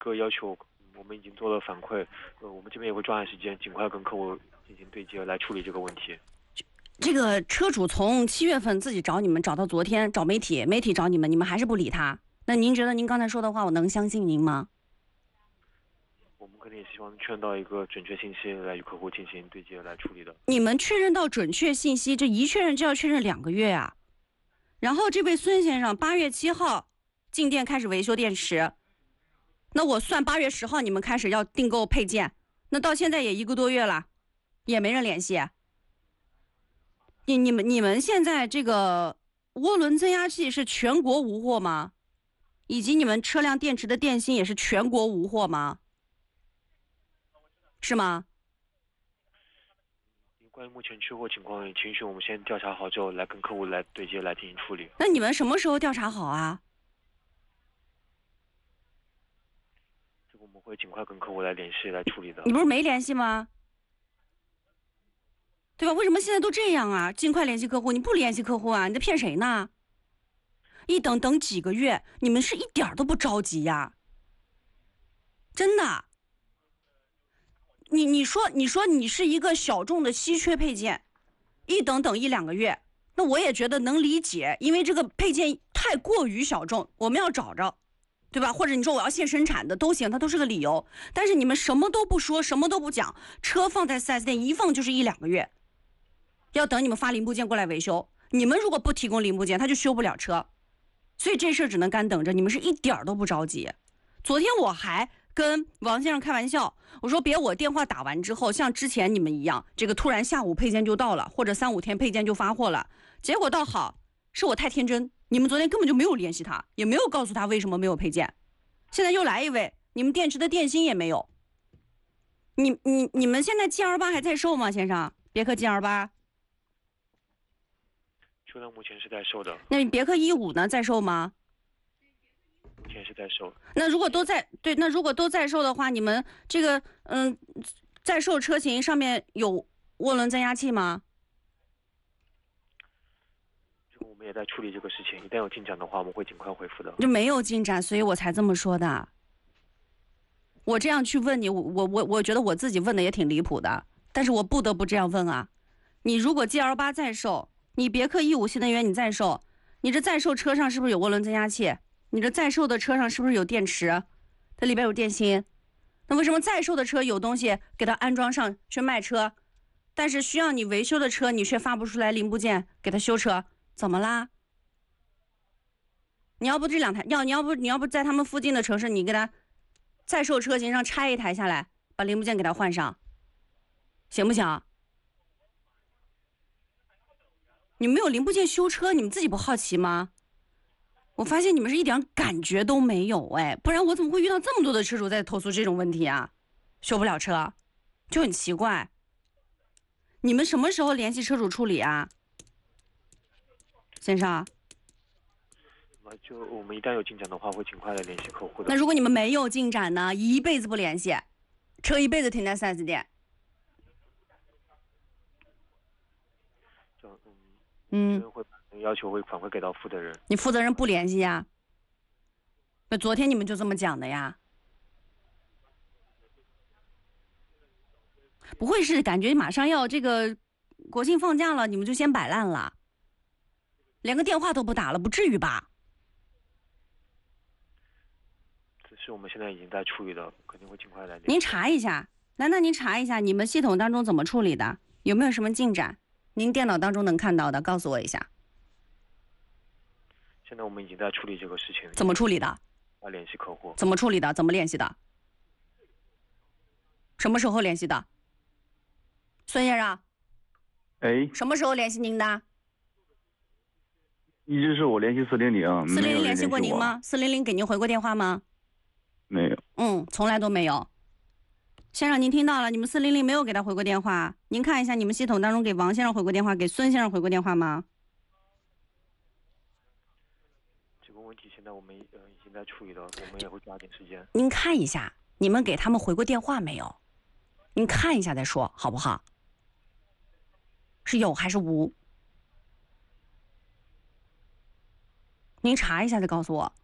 个要求，我们已经做了反馈，我们这边也会抓紧时间，尽快跟客户进行对接来处理这个问题。 这个车主从7月份自己找你们，找到昨天找媒体，媒体找你们，你们还是不理他。那您觉得您刚才说的话，我能相信您吗？ 我们肯定也希望确认到一个准确信息来与客户进行对接来处理的。 你们确认到准确信息，这一确认就要确认2个月啊。然后这位孙先生8月7号进店开始维修电池，那我算8月10号你们开始要订购配件，那到现在也1个多月了，也没人联系。你们现在这个涡轮增压器是全国无货吗？以及你们车辆电池的电芯也是全国无货吗？是吗？ 关于目前缺货情况，情绪我们先调查好之后，来跟客户来对接来进行处理。 那你们什么时候调查好啊？ 这个我们会尽快跟客户来联系来处理的。 你不是没联系吗？对吧？为什么现在都这样啊？尽快联系客户，你不联系客户啊？你在骗谁呢？一等几个月，你们是一点都不着急呀？真的。你说你是一个小众的稀缺配件，一等1-2个月，那我也觉得能理解，因为这个配件太过于小众，我们要找着，对吧？或者你说我要现生产的都行，它都是个理由。但是你们什么都不说，什么都不讲，车放在 4S 店一放就是1-2个月，要等你们发零部件过来维修。你们如果不提供零部件，他就修不了车，所以这事儿只能干等着。你们是一点都不着急。昨天我还跟王先生开玩笑，我说别我电话打完之后像之前你们一样，这个突然下午配件就到了，或者3-5天配件就发货了，结果倒好，是我太天真，你们昨天根本就没有联系他，也没有告诉他为什么没有配件。现在又来一位，你们电池的电芯也没有。你们现在 G28 还在售吗，先生？别克 G28 车辆目前是在售的。 那别克15呢，在售吗？ 目前是在售。 那如果都在售的话，你们这个在售车型上面有涡轮增压器吗？ 我们也在处理这个事情，一旦有进展的话，我们会尽快回复的。 就没有进展，所以我才这么说的。我这样去问你，我觉得我自己问的也挺离谱的，但是我不得不这样问啊。你如果 G28 在售，你别克15新能源你在售，你这在售车上是不是有涡轮增压器？你这在售的车上是不是有电池？它里边有电芯？那为什么在售的车有东西给它安装上去卖车，但是需要你维修的车你却发不出来零部件给它修车？怎么啦？你要不这2台你要不在他们附近的城市，你给他在售车型上拆一台下来，把零部件给他换上，行不行？你们没有零部件修车，你们自己不好奇吗？我发现你们是一点感觉都没有，哎，不然我怎么会遇到这么多的车主在投诉这种问题啊？修不了车，就很奇怪。你们什么时候联系车主处理啊，先生？ 就我们一旦有进展的话，会尽快来联系客户的。 那如果你们没有进展呢？一辈子不联系，车一辈子停在 4S 店。 会要求会反馈给到负责人。 你负责人不联系呀？那昨天你们就这么讲的呀？不会是感觉马上要这个国庆放假了，你们就先摆烂了，连个电话都不打了，不至于吧？ 此事我们现在已经在处理的，肯定会尽快来联系。 您查一下，您查一下你们系统当中怎么处理的，有没有什么进展？您电脑当中能看到的，告诉我一下。 现在我们已经在处理这个事情。 怎么处理的？ 要联系客户。 怎么处理的？怎么联系的？什么时候联系的？孙先生。 哎。 什么时候联系您的？ 一直是我联系400。 400联系过您吗？400给您回过电话吗？ 没有。 从来都没有。先生，您听到了，你们400没有给他回过电话。您看一下你们系统当中给王先生回过电话，给孙先生回过电话吗？ 这个问题现在我们已经在处理了，我们也会抓紧时间。 您看一下，你们给他们回过电话没有？您看一下再说，好不好？是有还是无？您查一下再告诉我。